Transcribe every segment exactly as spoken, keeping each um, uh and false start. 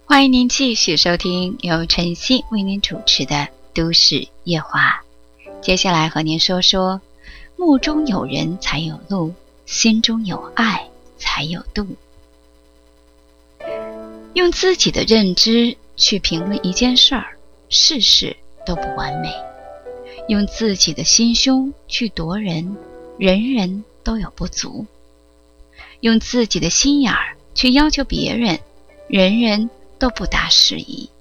欢迎您继续收听由晨曦为您主持的都市夜话。接下来和您说说，目中有人才有路，心中有爱才有度。用自己的认知去评论一件事儿，事事都不完美；用自己的心胸去夺人，人人都有不足；用自己的心眼儿去要求别人，人人都不大适宜。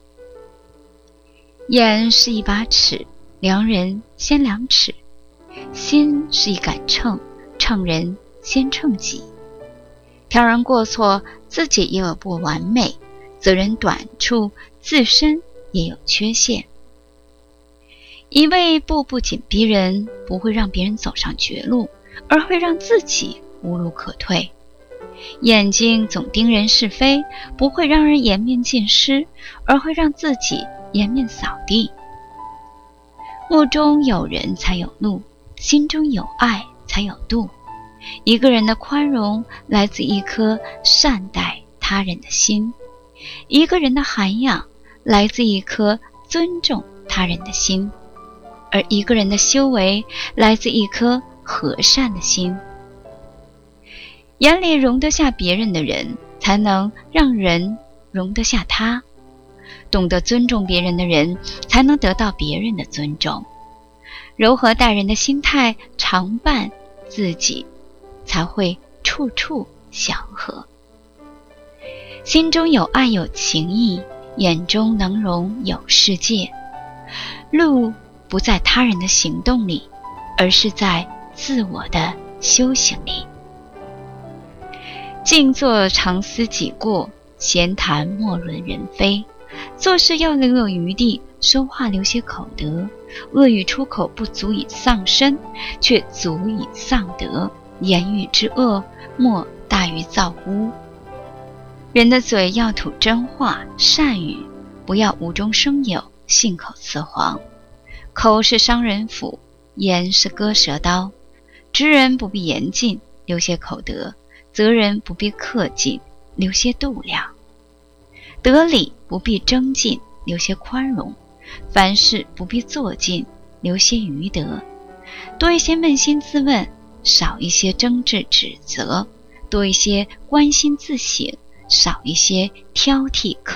眼是一把尺，量人先量尺；心是一杆秤，秤人先秤己。挑人过错，自己也有不完美；责人短处，自身也有缺陷。一味步步紧逼人，不会让别人走上绝路，而会让自己无路可退。眼睛总盯人是非，不会让人颜面尽失，而会让自己颜面扫地。目中有人才有路，心中有爱才有度。一个人的宽容来自一颗善待他人的心，一个人的涵养来自一颗尊重他人的心，而一个人的修为来自一颗和善的心。眼里容得下别人的人，才能让人容得下他；懂得尊重别人的人，才能得到别人的尊重。柔和待人的心态常伴自己，才会处处祥和。心中有爱有情义，眼中能容有世界。路不在他人的行动里，而是在自我的修行里。静坐常思己过，闲谈莫论人非。做事要留有余地，说话留些口德。恶语出口不足以丧身，却足以丧德。言语之恶，莫大于造污。人的嘴要吐真话，善语不要无中生有，信口雌黄。口是伤人斧，言是割舌刀。知人不必言尽，留些口德；责人不必克尽，留些度量。得理不必争尽，留些宽容；凡事不必做尽，留些余德。多一些扪心自问，少一些争执指责；多一些关心自省，少一些挑剔苛